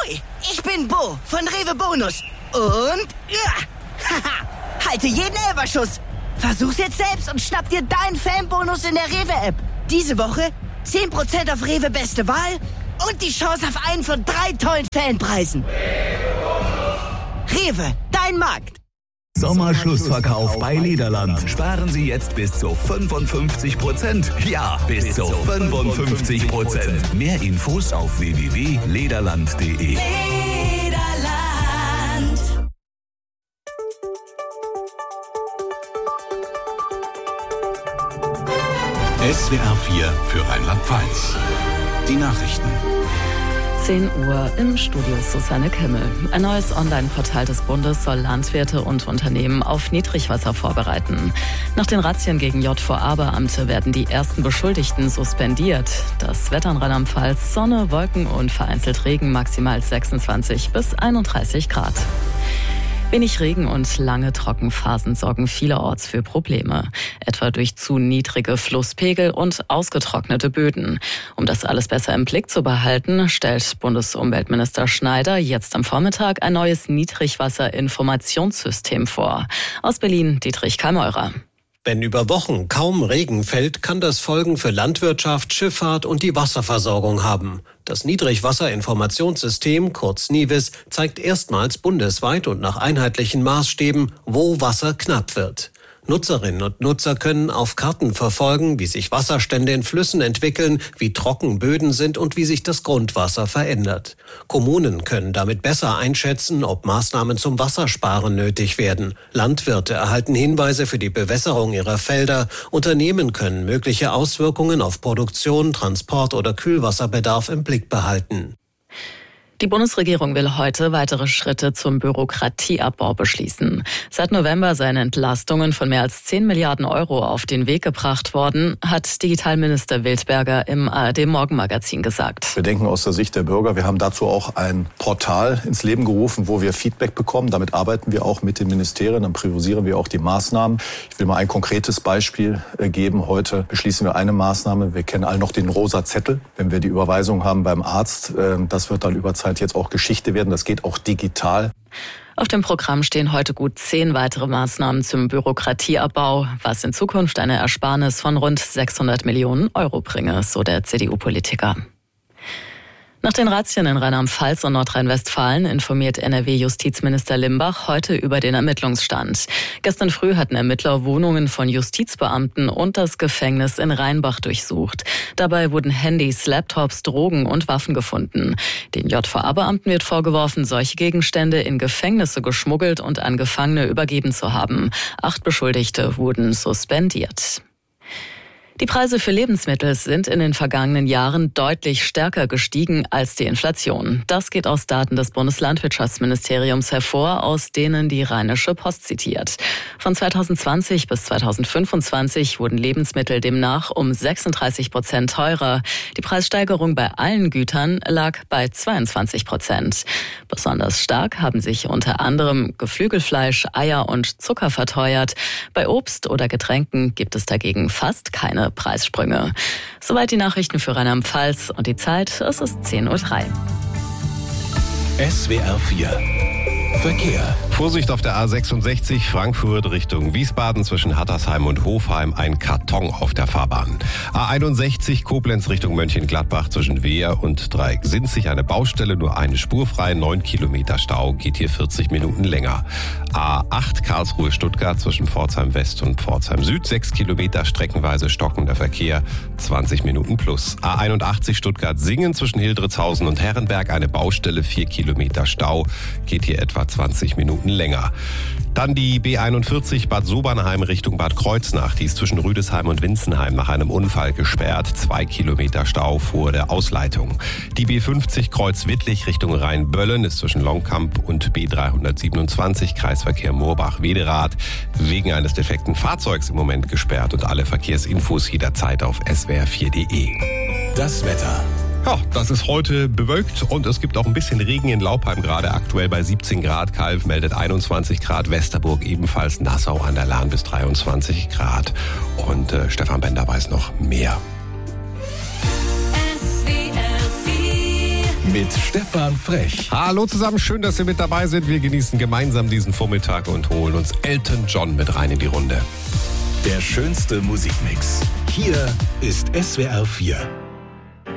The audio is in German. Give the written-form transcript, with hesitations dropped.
Ahoi, ich bin Bo von Rewe Bonus. Und haha, halte jeden Elferschuss. Versuch's jetzt selbst und schnapp dir deinen Fanbonus in der Rewe-App. Diese Woche 10% auf Rewe Beste Wahl und die Chance auf einen von 3 tollen Fanpreisen. Rewe, dein Markt. Sommerschlussverkauf bei Lederland. Sparen Sie jetzt bis zu 55%. Ja, bis zu 55%. Mehr Infos auf www.lederland.de. SWR 4 für Rheinland-Pfalz. Die Nachrichten. 10 Uhr im Studio Susanne Kimmel. Ein neues Online-Portal des Bundes soll Landwirte und Unternehmen auf Niedrigwasser vorbereiten. Nach den Razzien gegen JVA-Beamte werden die ersten Beschuldigten suspendiert. Das Wetter in Rheinland-Pfalz: Sonne, Wolken und vereinzelt Regen, maximal 26 bis 31 Grad. Wenig Regen und lange Trockenphasen sorgen vielerorts für Probleme, etwa durch zu niedrige Flusspegel und ausgetrocknete Böden. Um das alles besser im Blick zu behalten, stellt Bundesumweltminister Schneider jetzt am Vormittag ein neues Niedrigwasserinformationssystem vor. Aus Berlin Dietrich Kalmeurer. Wenn über Wochen kaum Regen fällt, kann das Folgen für Landwirtschaft, Schifffahrt und die Wasserversorgung haben. Das Niedrigwasserinformationssystem, kurz NIWIS, zeigt erstmals bundesweit und nach einheitlichen Maßstäben, wo Wasser knapp wird. Nutzerinnen und Nutzer können auf Karten verfolgen, wie sich Wasserstände in Flüssen entwickeln, wie trocken Böden sind und wie sich das Grundwasser verändert. Kommunen können damit besser einschätzen, ob Maßnahmen zum Wassersparen nötig werden. Landwirte erhalten Hinweise für die Bewässerung ihrer Felder. Unternehmen können mögliche Auswirkungen auf Produktion, Transport oder Kühlwasserbedarf im Blick behalten. Die Bundesregierung will heute weitere Schritte zum Bürokratieabbau beschließen. Seit November seien Entlastungen von mehr als 10 Milliarden Euro auf den Weg gebracht worden, hat Digitalminister Wildberger im ARD-Morgenmagazin gesagt. Wir denken aus der Sicht der Bürger. Wir haben dazu auch ein Portal ins Leben gerufen, wo wir Feedback bekommen. Damit arbeiten wir auch mit den Ministerien, dann priorisieren wir auch die Maßnahmen. Ich will mal ein konkretes Beispiel geben. Heute beschließen wir eine Maßnahme. Wir kennen alle noch den rosa Zettel. Wenn wir die Überweisung haben beim Arzt, das wird dann über Zeit jetzt auch Geschichte werden. Das geht auch digital. Auf dem Programm stehen heute gut 10 weitere Maßnahmen zum Bürokratieabbau, was in Zukunft eine Ersparnis von rund 600 Millionen Euro bringe, so der CDU-Politiker. Nach den Razzien in Rheinland-Pfalz und Nordrhein-Westfalen informiert NRW-Justizminister Limbach heute über den Ermittlungsstand. Gestern früh hatten Ermittler Wohnungen von Justizbeamten und das Gefängnis in Rheinbach durchsucht. Dabei wurden Handys, Laptops, Drogen und Waffen gefunden. Den JVA-Beamten wird vorgeworfen, solche Gegenstände in Gefängnisse geschmuggelt und an Gefangene übergeben zu haben. 8 Beschuldigte wurden suspendiert. Die Preise für Lebensmittel sind in den vergangenen Jahren deutlich stärker gestiegen als die Inflation. Das geht aus Daten des Bundeslandwirtschaftsministeriums hervor, aus denen die Rheinische Post zitiert. Von 2020 bis 2025 wurden Lebensmittel demnach um 36% teurer. Die Preissteigerung bei allen Gütern lag bei 22%. Besonders stark haben sich unter anderem Geflügelfleisch, Eier und Zucker verteuert. Bei Obst oder Getränken gibt es dagegen fast keine Preissprünge. Soweit die Nachrichten für Rheinland-Pfalz und die Zeit. Es ist 10:03 Uhr. SWR 4 Verkehr. Vorsicht auf der A66 Frankfurt Richtung Wiesbaden zwischen Hattersheim und Hofheim, ein Karton auf der Fahrbahn. A61 Koblenz Richtung Mönchengladbach zwischen Wehr und Dreieck-Sinzig eine Baustelle, nur eine Spur frei, 9 Kilometer Stau, geht hier 40 Minuten länger. A8 Karlsruhe Stuttgart zwischen Pforzheim West und Pforzheim Süd, 6 Kilometer streckenweise stockender Verkehr, 20 Minuten plus. A81 Stuttgart Singen zwischen Hildritzhausen und Herrenberg eine Baustelle, 4 Kilometer Stau, geht hier etwa 20 Minuten länger. Dann die B41 Bad Sobernheim Richtung Bad Kreuznach. Die ist zwischen Rüdesheim und Winzenheim nach einem Unfall gesperrt. 2 Kilometer Stau vor der Ausleitung. Die B50 Kreuz Wittlich Richtung Rheinböllen ist zwischen Longkamp und B327 Kreisverkehr Moorbach-Wederath wegen eines defekten Fahrzeugs im Moment gesperrt. Und alle Verkehrsinfos jederzeit auf swr4.de. Das Wetter. Ja, das ist heute bewölkt und es gibt auch ein bisschen Regen in Laupheim, gerade aktuell bei 17 Grad. Kalf meldet 21 Grad, Westerburg ebenfalls, Nassau an der Lahn bis 23 Grad. Und Stefan Bender weiß noch mehr. mit Stefan Frech. Hallo zusammen, schön, dass ihr mit dabei seid. Wir genießen gemeinsam diesen Vormittag und holen uns Elton John mit rein in die Runde. Der schönste Musikmix. Hier ist SWR 4.